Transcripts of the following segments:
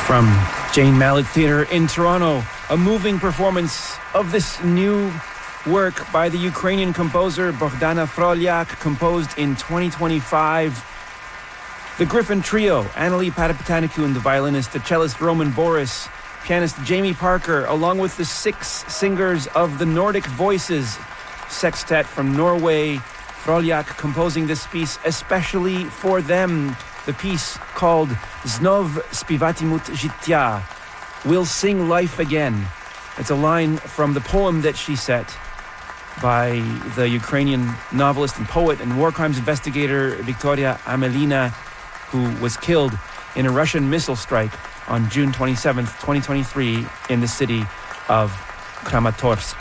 From Jane Mallett Theatre in Toronto, a moving performance of this new work by the Ukrainian composer Bohdana Frolyak, composed in 2025. The Griffin Trio, Annalie Padapatanikou and the violinist, the cellist Roman Boris, pianist Jamie Parker, along with the 6 singers of the Nordic Voices Sextet from Norway. Frolyak composing this piece especially for them. The piece called Znov Spivatimut Zhittya, We'll Sing Life Again. It's a line from the poem that she set by the Ukrainian novelist and poet and war crimes investigator Victoria Amelina, who was killed in a Russian missile strike on June 27th, 2023 in the city of Kramatorsk.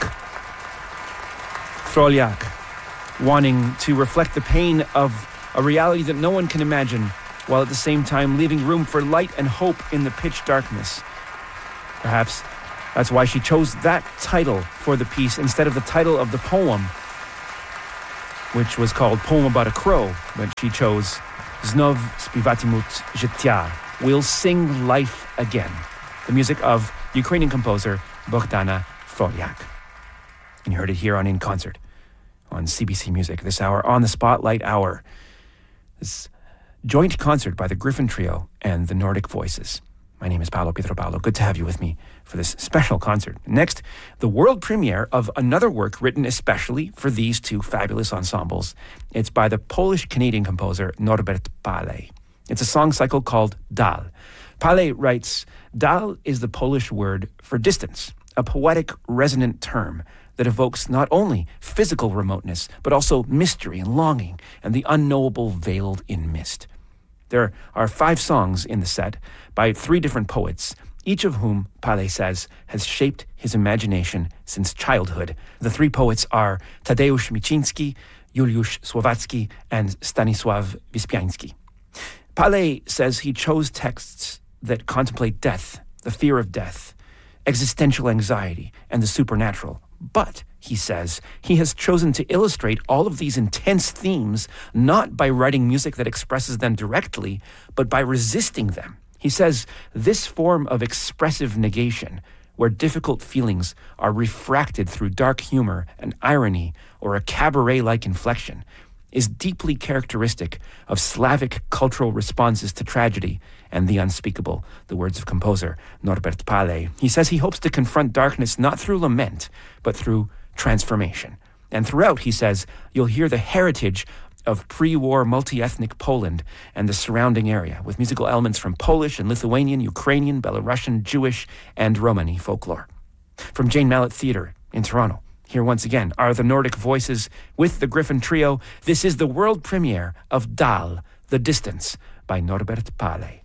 Frolyak, wanting to reflect the pain of a reality that no one can imagine, while at the same time leaving room for light and hope in the pitch darkness. Perhaps that's why she chose that title for the piece instead of the title of the poem, which was called Poem About a Crow, but she chose Znov Spivatimut Zhittya, We'll Sing Life Again, the music of Ukrainian composer Bohdana Frolyak. And you heard it here on In Concert on CBC Music this hour, on the Spotlight Hour. This joint concert by the Griffin Trio and the Nordic Voices. My name is Paolo Pietropaolo. Good to have you with me for this special concert. Next, the world premiere of another work written especially for these two fabulous ensembles. It's by the Polish-Canadian composer Norbert Palej. It's a song cycle called Dal. Palej writes, Dal is the Polish word for distance, a poetic, resonant term that evokes not only physical remoteness, but also mystery and longing and the unknowable veiled in mist. There are 5 songs in the set by 3 different poets, each of whom, Palej says, has shaped his imagination since childhood. The 3 poets are Tadeusz Miciński, Juliusz Słowacki, and Stanisław Wyspiański. Palej says he chose texts that contemplate death, the fear of death, existential anxiety, and the supernatural. But, he says, he has chosen to illustrate all of these intense themes not by writing music that expresses them directly, but by resisting them. He says this form of expressive negation, where difficult feelings are refracted through dark humor and irony or a cabaret-like inflection, is deeply characteristic of Slavic cultural responses to tragedy and the unspeakable, the words of composer Norbert Palej. He says he hopes to confront darkness not through lament, but through transformation. And throughout, he says, you'll hear the heritage of pre-war multi-ethnic Poland and the surrounding area, with musical elements from Polish and Lithuanian, Ukrainian, Belarusian, Jewish, and Romani folklore. From Jane Mallett Theatre in Toronto, here once again are the Nordic Voices with the Griffin Trio. This is the world premiere of Dal, The Distance, by Norbert Palej.